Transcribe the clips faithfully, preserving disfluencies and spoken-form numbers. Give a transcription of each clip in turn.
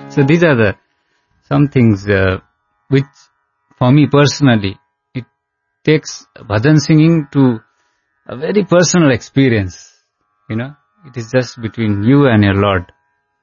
So these are the some things uh, which, for me personally, it takes bhajan singing to a very personal experience. You know, it is just between you and your Lord.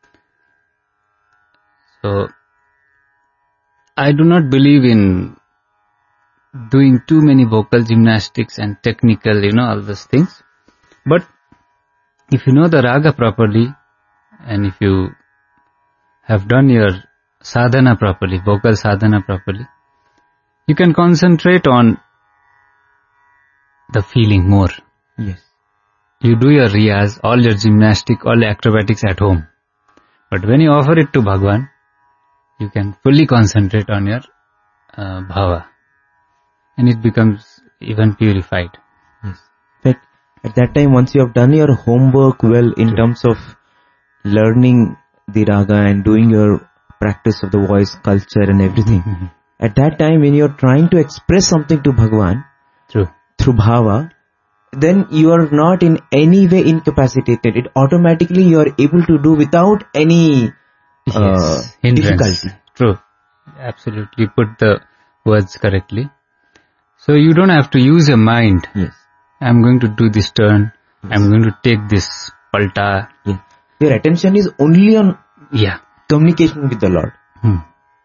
So I do not believe in doing too many vocal gymnastics and technical, you know, all those things. But if you know the raga properly, and if you have done your sadhana properly, vocal sadhana properly, you can concentrate on the feeling more. Yes. You do your riyaz, all your gymnastic, all your acrobatics at home. But when you offer it to Bhagwan, you can fully concentrate on your uh, bhava. And it becomes even purified. Yes. In fact, at that time, once you have done your homework well in True. terms of learning the raga and doing your practice of the voice culture and everything, Mm-hmm. at that time when you're trying to express something to Bhagwan True. through bhava, then you are not in any way incapacitated. It automatically you are able to do without any uh, Yes. Hindrance. difficulty. True. Absolutely. You put the words correctly. So you don't have to use your mind. Yes. I'm going to do this turn. Yes. I'm going to take this palta. Yeah. Your attention is only on Yeah. communication with the Lord. Hmm.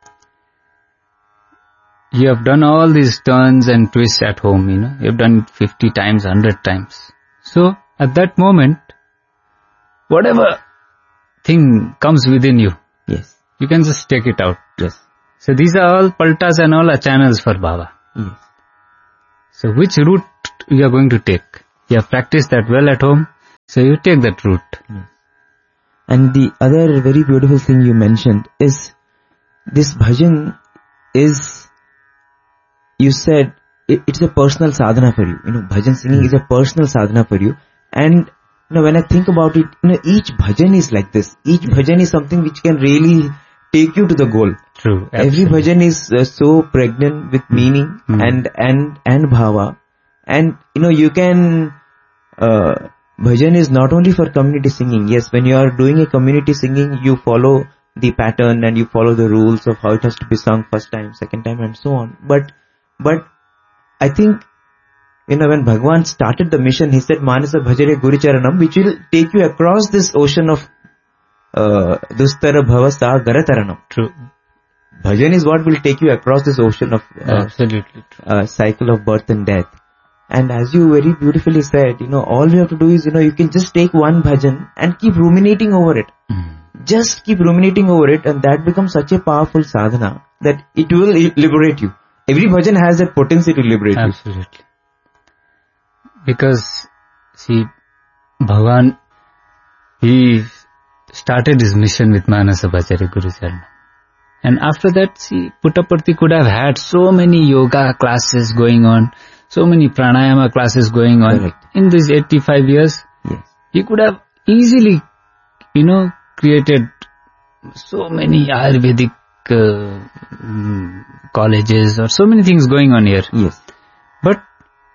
You have done all these turns and twists at home, you know. You have done it fifty times, one hundred times. So, at that moment, whatever thing comes within you, Yes. you can just take it out. Yes. So, these are all paltas and all are channels for bhava. Yes. So, which route you are going to take? You have practiced that well at home, so you take that route. Yes. And the other very beautiful thing you mentioned is this bhajan is, you said, it, it's a personal sadhana for you. You know, bhajan singing is a personal sadhana for you. And, you know, when I think about it, you know, each bhajan is like this. Each bhajan is something which can really take you to the goal. True. Every bhajan is uh, so pregnant with meaning Mm. and, and, and bhava. And, you know, you can, uh, bhajan is not only for community singing. Yes, when you are doing a community singing, you follow the pattern and you follow the rules of how it has to be sung first time, second time and so on. But, but I think, you know, when Bhagwan started the mission, he said, Manasa Bhajare Guricharanam, which will take you across this ocean of, uh, Dustara Bhavasa Garataranam. True. Bhajan is what will take you across this ocean of, uh, Absolutely true. uh, cycle of birth and death. And as you very beautifully said, you know, all we have to do is, you know, you can just take one bhajan and keep ruminating over it. Mm. Just keep ruminating over it, and that becomes such a powerful sadhana that it will liberate you. Every bhajan has that potency to liberate Absolutely. Because, see, Bhagavan, he started his mission with Manasa Bhajare Guru Charana. And after that, see, Puttaparthi could have had so many yoga classes going on, so many pranayama classes going on. Correct. In these eighty-five years. you. Yes. He could have easily, you know, created so many Ayurvedic uh, mm, colleges or so many things going on here. Yes. But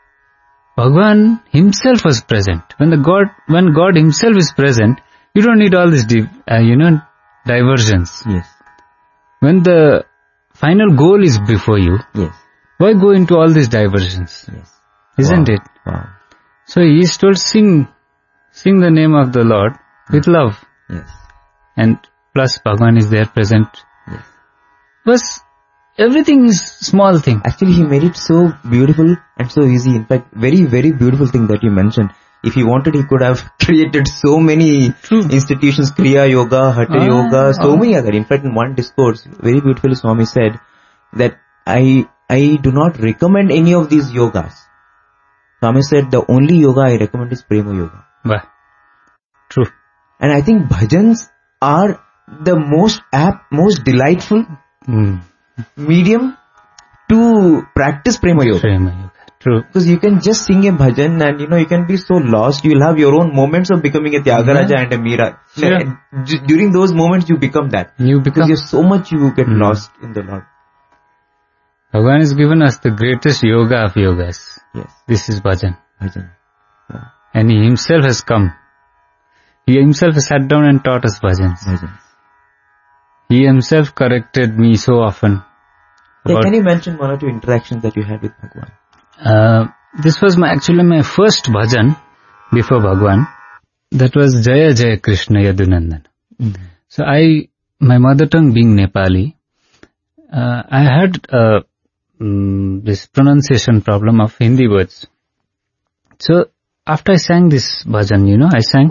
Bhagwan himself was present. When the God, when God himself is present, you don't need all these, di- uh, you know, diversions. Yes. When the final goal is before you, Yes. why go into all these diversions? Yes. Isn't Wow. it? Wow. So he is told, sing, sing the name of the Lord with love. Yes. And plus Bhagwan is there present. Yes. Plus everything is small thing. Actually, he made it so beautiful and so easy. In fact, very, very beautiful thing that you mentioned. If he wanted, he could have created so many True. institutions, Kriya Yoga, Hatha Ah, Yoga, so ah. many other. In fact, in one discourse, very beautifully Swami said that I, I do not recommend any of these yogas. Swami said the only yoga I recommend is Prema Yoga. Bah. True. And I think bhajans are the most apt, most delightful Mm. medium to practice Prema Yoga. Prema Yoga. True. Because you can just sing a bhajan and, you know, you can be so lost. You'll have your own moments of becoming a Tyagaraja Yeah. and a Meera. Sure. D- During those moments, you become that. You Because become, you're so much you get Hmm. lost in the Lord. Bhagwan has given us the greatest yoga of yogas. Yes. This is bhajan. Bhajan. Yeah. And he himself has come. He himself has sat down and taught us bhajans. Bhajan. he himself corrected me so often. Yeah, can you mention one or two interactions that you had with Bhagwan? Uh, this was my actually my first bhajan before Bhagwan. That was Jaya Jaya Krishna Yadunandan. Mm-hmm. So I, my mother tongue being Nepali, uh, I had uh, um, this pronunciation problem of Hindi words. So after I sang this bhajan, you know, I sang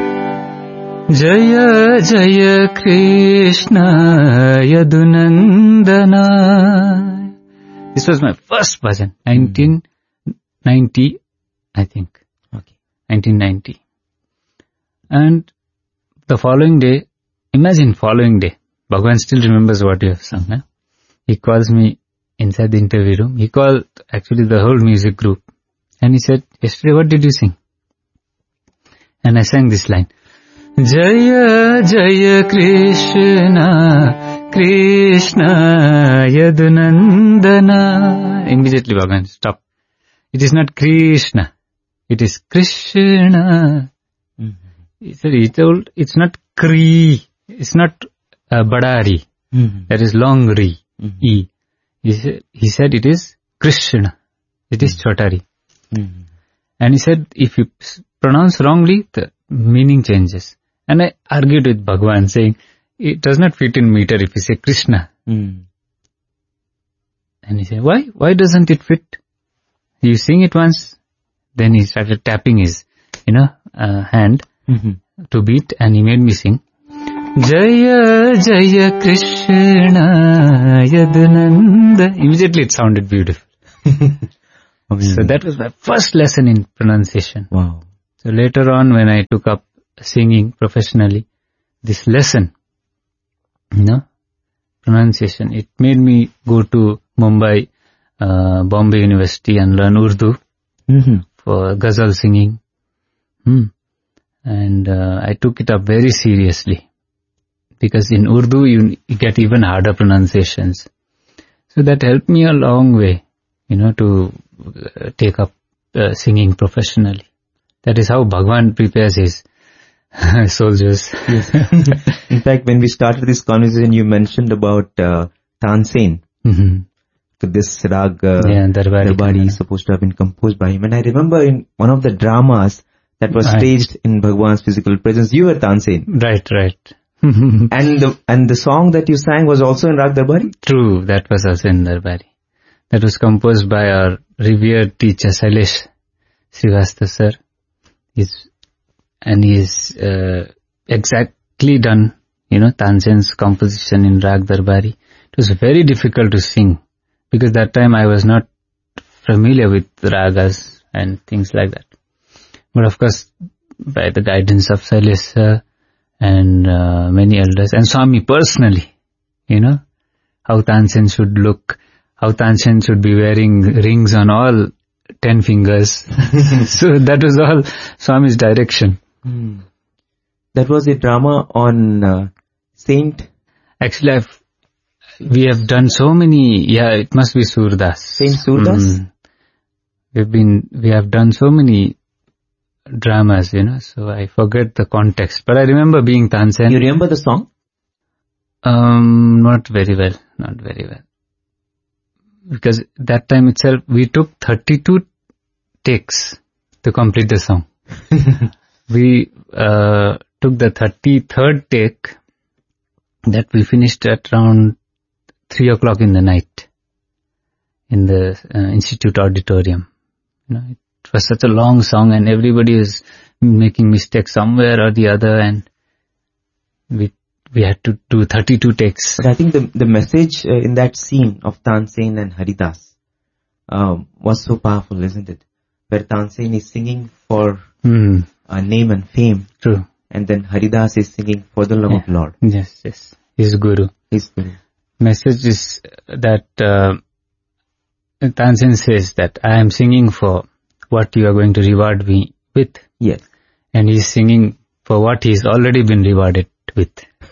Jaya Jaya Krishna Yadunandana. This was my first bhajan, nineteen ninety, I think. Okay. nineteen ninety. And the following day, imagine following day, Bhagwan still remembers what you have sung. Huh? He calls me inside the interview room. He called actually the whole music group. And he said, yesterday what did you sing? And I sang this line. Jaya Jaya Krishna Krishna Yadunandana. Immediately Bhagwan, stop. It is not Krishna. It is Krishna. Mm-hmm. He said, he told, it's not Kri. It's not uh, Badari. Mm-hmm. That is long Ri. Mm-hmm. E. He said, he said it is Krishna. It is mm-hmm. Chotari. Mm-hmm. And he said, if you pronounce wrongly, the meaning changes. And I argued with Bhagwan saying, it does not fit in meter if you say Krishna. Mm. And he said, why? Why doesn't it fit? You sing it once, then he started tapping his, you know, uh, hand mm-hmm. to beat, and he made me sing. Jaya Jaya Krishna Yadunanda. Immediately it sounded beautiful. So that was my first lesson in pronunciation. Wow. So later on when I took up singing professionally, this lesson, you know, pronunciation, it made me go to Mumbai, uh, Bombay University and learn Urdu mm-hmm. for ghazal singing. Hmm. And uh, I took it up very seriously because in Urdu you, you get even harder pronunciations. So that helped me a long way, you know, to uh, take up uh, singing professionally. That is how Bhagwan prepares his soldiers. Yes. In fact, when we started this conversation, you mentioned about uh, Tansen. Mm-hmm. This rag uh, yeah, Darbari, Darbari is supposed to have been composed by him. And I remember in one of the dramas that was right. staged in Bhagwan's physical presence, you were Tansen. Right, right. and the and the song that you sang was also in Rag Darbari? True, that was also in Darbari. That was composed by our revered teacher, Sailesh Srivastava sir. He's, and he is uh, exactly done, you know, Tansen's composition in Rag Darbari. It was very difficult to sing because that time I was not familiar with ragas and things like that. But of course, by the guidance of Sailesh sir and uh, many elders, and Swami personally, you know, how Tansen should look, how Tansen should be wearing rings on all ten fingers. So that was all Swami's direction. Hmm. That was a drama on uh, Saint. Actually, I've, we have done so many. Yeah, it must be Surdas. Saint Surdas. Mm. We've been. We have done so many dramas, you know. So I forget the context, but I remember being Tansen. You remember the song? Um, not very well. Not very well. Because that time itself, we took thirty-two takes to complete the song. We uh, took the thirty-third take that we finished at around three o'clock in the night in the uh, Institute auditorium. You know, it was such a long song and everybody was making mistakes somewhere or the other, and we we had to do thirty-two takes. But I think the the message uh, in that scene of Tansen and Haridas um, was so powerful, isn't it? Where Tansen is singing for mm. uh, name and fame. True. And then Haridas is singing for the love yeah. of Lord. Yes, yes. His Guru. His Guru. Message is that uh, Tansen says that I am singing for what you are going to reward me with. Yes. And he is singing for what he has already been rewarded with.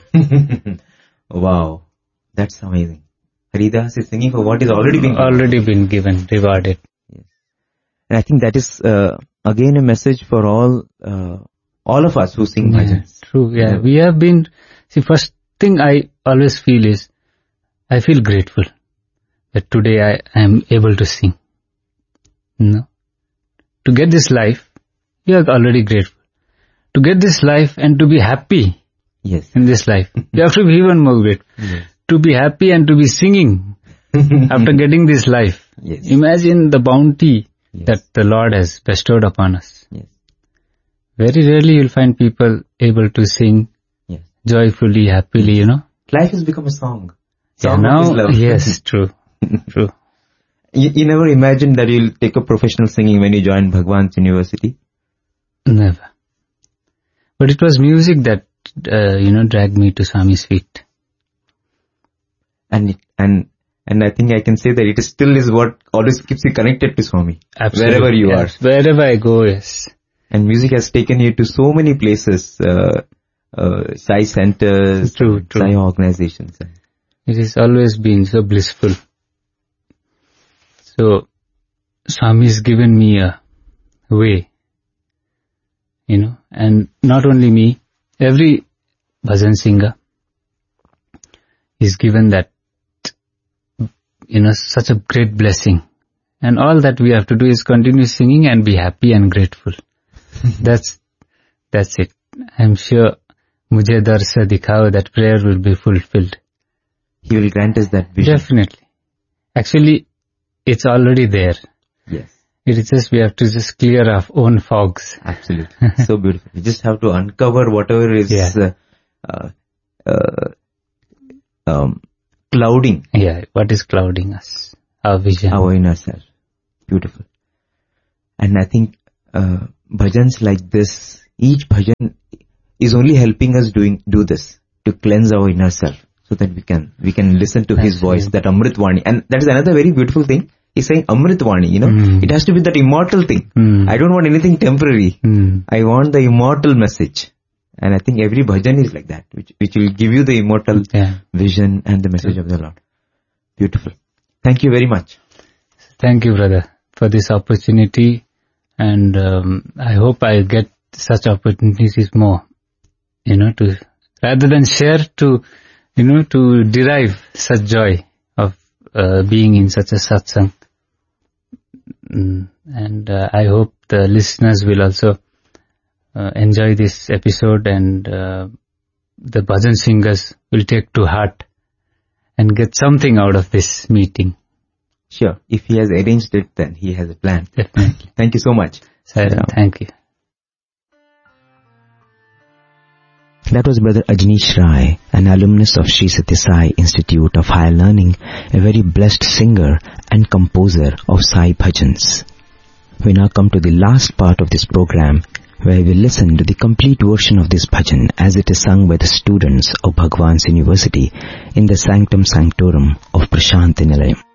Wow. That's amazing. Haridas is singing for what is already been given. Already been given, rewarded. Yes. And I think that is uh, again a message for all uh, all of us who sing yeah, bhajans. True, yeah. yeah. We have been, see, first thing I always feel is, I feel grateful that today I am able to sing. You know, to get this life, you are already grateful. To get this life and to be happy yes. in this life, you have to be even more grateful. Yes. To be happy and to be singing after getting this life. Yes. Imagine the bounty yes. that the Lord has bestowed upon us. Yes. Very rarely you'll find people able to sing yes. joyfully, happily, you know. Life has become a song. Song yeah, now, yes, true, true. You, you never imagined that you'll take up professional singing when you joined Bhagwan's University? Never. But it was music that, uh, you know, dragged me to Swami's feet. And, and, and I think I can say that it is still is what always keeps you connected to Swami. Absolutely. Wherever you yes. are. Wherever I go, yes. And music has taken you to so many places, uh, uh, Sai centers, true, true. Sai organizations. It has always been so blissful. So, Swami has given me a way, you know, and not only me, every bhajan singer is given that, you know, such a great blessing. And all that we have to do is continue singing and be happy and grateful. that's, that's it. I'm sure, Mujhe dar se dikhao, that prayer will be fulfilled. He will grant us that vision. Definitely. Actually, it's already there. Yes. It is just we have to just clear our own fogs. Absolutely. So beautiful. We just have to uncover whatever is yeah. uh, uh, um, clouding. Yeah, what is clouding us? Our vision. Our inner self. Beautiful. And I think uh, bhajans like this, each bhajan is only helping us doing do this, to cleanse our inner self. So that we can, we can listen to his voice, that Amrit Vani. And that is another very beautiful thing. He's saying Amrit Vani, you know. Mm. It has to be that immortal thing. Mm. I don't want anything temporary. Mm. I want the immortal message. And I think every bhajan is like that, which, which will give you the immortal yeah. vision and the message of the Lord. Beautiful. Thank you very much. Thank you, brother, for this opportunity. And um, I hope I get such opportunities more, you know, to, rather than share, to, you know, to derive such joy of uh, being in such a satsang. Mm, and uh, I hope the listeners will also uh, enjoy this episode, and uh, the bhajan singers will take to heart and get something out of this meeting. Sure. If he has arranged it, then he has a plan. Definitely. Thank you so much. Sir, thank you. That was Brother Ajneesh Rai, an alumnus of Sri Sathya Sai Institute of Higher Learning, a very blessed singer and composer of Sai Bhajans. We now come to the last part of this program, where we listen to the complete version of this bhajan as it is sung by the students of Bhagwan's University in the Sanctum Sanctorum of Prashanti Nilayam.